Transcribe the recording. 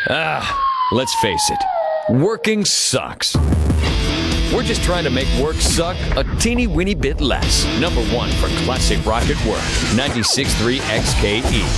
Let's face it, working sucks. We're just trying to make work suck a teeny weeny bit less. Number one for classic rock at work, 96.3 XKE.